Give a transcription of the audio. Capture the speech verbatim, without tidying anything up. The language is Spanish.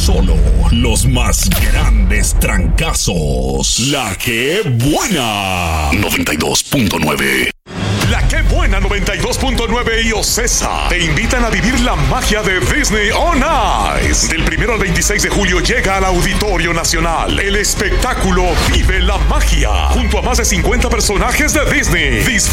Solo los más grandes trancazos. La que buena. noventa y dos punto nueve. La que buena noventa y dos punto nueve y Ocesa te invitan a vivir la magia de Disney On Ice. Del primero al veintiséis de julio llega al Auditorio Nacional el espectáculo Vive la Magia, junto a más de cincuenta personajes de Disney. Disfruta